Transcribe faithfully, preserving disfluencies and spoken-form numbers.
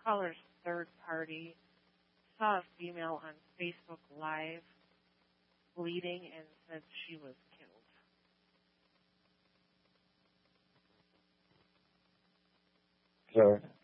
caller's third party saw a female on Facebook Live bleeding and said she was killed. Sorry.